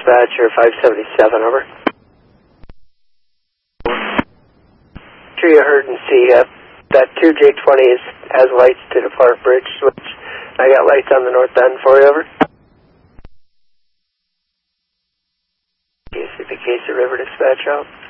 Dispatcher 577, over. Sure you heard and see that 2J20 has lights to the Park Bridge switch. I got lights on the north end for you, over. Case of River Dispatch out.